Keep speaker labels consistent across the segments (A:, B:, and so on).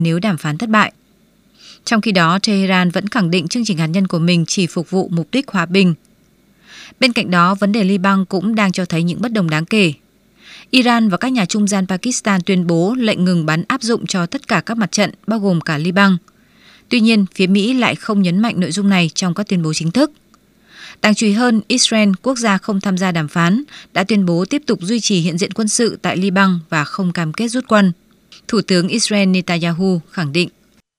A: nếu đàm phán thất bại. Trong khi đó, Tehran vẫn khẳng định chương trình hạt nhân của mình chỉ phục vụ mục đích hòa bình. Bên cạnh đó, vấn đề Liban cũng đang cho thấy những bất đồng đáng kể. Iran và các nhà trung gian Pakistan tuyên bố lệnh ngừng bắn áp dụng cho tất cả các mặt trận, bao gồm cả Liban. Tuy nhiên, phía Mỹ lại không nhấn mạnh nội dung này trong các tuyên bố chính thức. Đáng chú ý hơn, Israel, quốc gia không tham gia đàm phán, đã tuyên bố tiếp tục duy trì hiện diện quân sự tại Liban và không cam kết rút quân. Thủ tướng Israel Netanyahu khẳng định.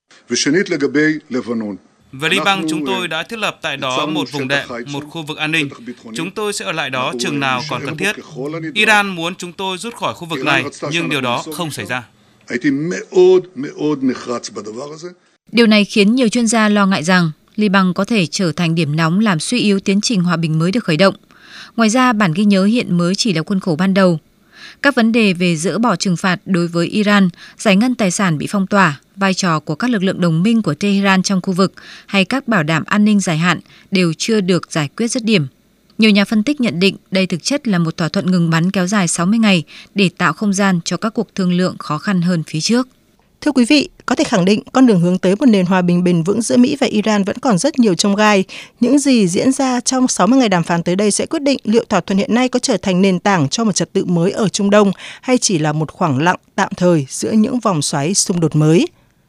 B: Về Liban, chúng tôi đã thiết lập tại đó một vùng đệm, một khu vực an ninh. Chúng tôi sẽ ở lại đó chừng nào còn cần thiết. Iran muốn chúng tôi rút khỏi khu vực này, nhưng điều đó không xảy ra.
A: Điều này khiến nhiều chuyên gia lo ngại rằng Liban có thể trở thành điểm nóng làm suy yếu tiến trình hòa bình mới được khởi động. Ngoài ra, bản ghi nhớ hiện mới chỉ là khuôn khổ ban đầu. Các vấn đề về dỡ bỏ trừng phạt đối với Iran, giải ngân tài sản bị phong tỏa, vai trò của các lực lượng đồng minh của Tehran trong khu vực hay các bảo đảm an ninh dài hạn đều chưa được giải quyết dứt điểm. Nhiều nhà phân tích nhận định đây thực chất là một thỏa thuận ngừng bắn kéo dài 60 ngày để tạo không gian cho các cuộc thương lượng khó khăn hơn phía trước.
C: Thưa quý vị, có thể khẳng định con đường hướng tới một nền hòa bình bền vững giữa Mỹ và Iran vẫn còn rất nhiều chông gai. Những gì diễn ra trong 60 ngày đàm phán tới đây sẽ quyết định liệu thỏa thuận hiện nay có trở thành nền tảng cho một trật tự mới ở Trung Đông hay chỉ là một khoảng lặng tạm thời giữa những vòng xoáy xung đột mới.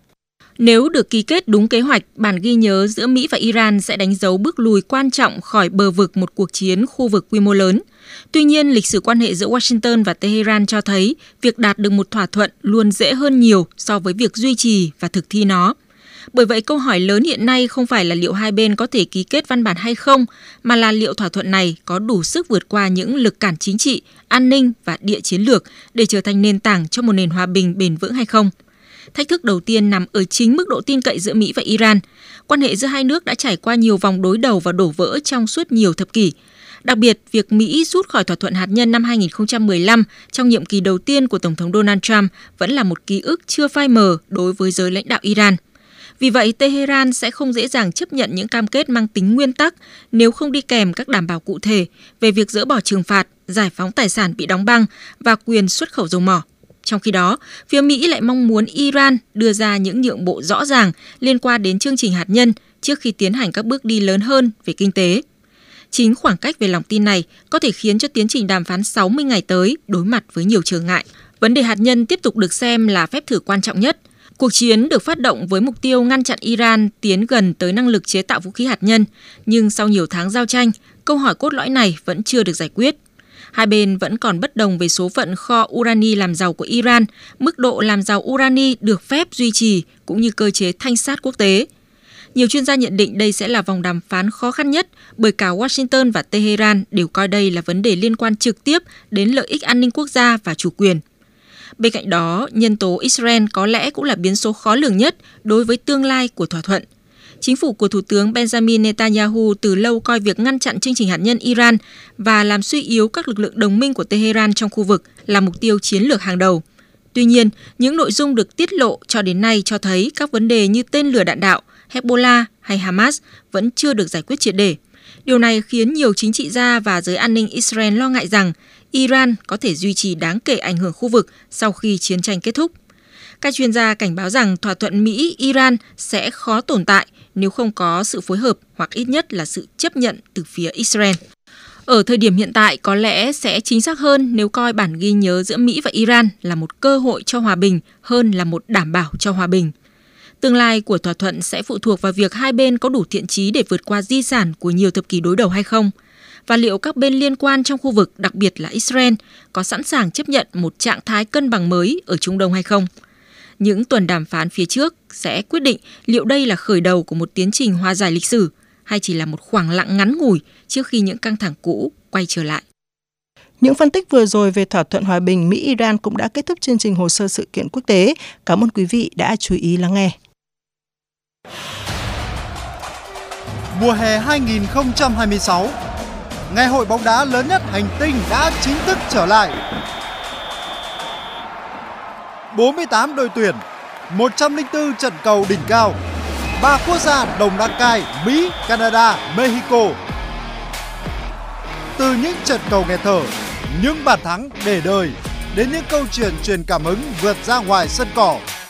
D: Nếu được ký kết đúng kế hoạch, bản ghi nhớ giữa Mỹ và Iran sẽ đánh dấu bước lùi quan trọng khỏi bờ vực một cuộc chiến khu vực quy mô lớn. Tuy nhiên, lịch sử quan hệ giữa Washington và Tehran cho thấy việc đạt được một thỏa thuận luôn dễ hơn nhiều so với việc duy trì và thực thi nó. Bởi vậy, câu hỏi lớn hiện nay không phải là liệu hai bên có thể ký kết văn bản hay không, mà là liệu thỏa thuận này có đủ sức vượt qua những lực cản chính trị, an ninh và địa chiến lược để trở thành nền tảng cho một nền hòa bình bền vững hay không. Thách thức đầu tiên nằm ở chính mức độ tin cậy giữa Mỹ và Iran. Quan hệ giữa hai nước đã trải qua nhiều vòng đối đầu và đổ vỡ trong suốt nhiều thập kỷ. Đặc biệt, việc Mỹ rút khỏi thỏa thuận hạt nhân năm 2015 trong nhiệm kỳ đầu tiên của Tổng thống Donald Trump vẫn là một ký ức chưa phai mờ đối với giới lãnh đạo Iran. Vì vậy, Tehran sẽ không dễ dàng chấp nhận những cam kết mang tính nguyên tắc nếu không đi kèm các đảm bảo cụ thể về việc dỡ bỏ trừng phạt, giải phóng tài sản bị đóng băng và quyền xuất khẩu dầu mỏ. Trong khi đó, phía Mỹ lại mong muốn Iran đưa ra những nhượng bộ rõ ràng liên quan đến chương trình hạt nhân trước khi tiến hành các bước đi lớn hơn về kinh tế. Chính khoảng cách về lòng tin này có thể khiến cho tiến trình đàm phán 60 ngày tới đối mặt với nhiều trở ngại. Vấn đề hạt nhân tiếp tục được xem là phép thử quan trọng nhất. Cuộc chiến được phát động với mục tiêu ngăn chặn Iran tiến gần tới năng lực chế tạo vũ khí hạt nhân, nhưng sau nhiều tháng giao tranh, câu hỏi cốt lõi này vẫn chưa được giải quyết. Hai bên vẫn còn bất đồng về số phận kho urani làm giàu của Iran, mức độ làm giàu urani được phép duy trì cũng như cơ chế thanh sát quốc tế. Nhiều chuyên gia nhận định đây sẽ là vòng đàm phán khó khăn nhất bởi cả Washington và Tehran đều coi đây là vấn đề liên quan trực tiếp đến lợi ích an ninh quốc gia và chủ quyền. Bên cạnh đó, nhân tố Israel có lẽ cũng là biến số khó lường nhất đối với tương lai của thỏa thuận. Chính phủ của Thủ tướng Benjamin Netanyahu từ lâu coi việc ngăn chặn chương trình hạt nhân Iran và làm suy yếu các lực lượng đồng minh của Tehran trong khu vực là mục tiêu chiến lược hàng đầu. Tuy nhiên, những nội dung được tiết lộ cho đến nay cho thấy các vấn đề như tên lửa đạn đạo, Hezbollah hay Hamas vẫn chưa được giải quyết triệt để. Điều này khiến nhiều chính trị gia và giới an ninh Israel lo ngại rằng Iran có thể duy trì đáng kể ảnh hưởng khu vực sau khi chiến tranh kết thúc. Các chuyên gia cảnh báo rằng thỏa thuận Mỹ-Iran sẽ khó tồn tại nếu không có sự phối hợp hoặc ít nhất là sự chấp nhận từ phía Israel. Ở thời điểm hiện tại, có lẽ sẽ chính xác hơn nếu coi bản ghi nhớ giữa Mỹ và Iran là một cơ hội cho hòa bình hơn là một đảm bảo cho hòa bình. Tương lai của thỏa thuận sẽ phụ thuộc vào việc hai bên có đủ thiện chí để vượt qua di sản của nhiều thập kỷ đối đầu hay không, và liệu các bên liên quan trong khu vực, đặc biệt là Israel, có sẵn sàng chấp nhận một trạng thái cân bằng mới ở Trung Đông hay không. Những tuần đàm phán phía trước sẽ quyết định liệu đây là khởi đầu của một tiến trình hòa giải lịch sử hay chỉ là một khoảng lặng ngắn ngủi trước khi những căng thẳng cũ quay trở lại.
C: Những phân tích vừa rồi về thỏa thuận hòa bình Mỹ-Iran cũng đã kết thúc chương trình hồ sơ sự kiện quốc tế. Cảm ơn quý vị đã chú ý lắng nghe.
E: Mùa hè 2026, ngày hội bóng đá lớn nhất hành tinh đã chính thức trở lại. 48 đội tuyển, 104 trận cầu đỉnh cao, 3 quốc gia đồng đăng cai Mỹ, Canada, Mexico. Từ những trận cầu nghẹt thở, những bàn thắng để đời, đến những câu chuyện truyền cảm hứng vượt ra ngoài sân cỏ,